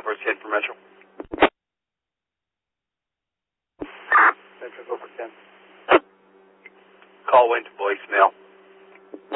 over 10 for Metro. Metro over 10. Call went to voicemail.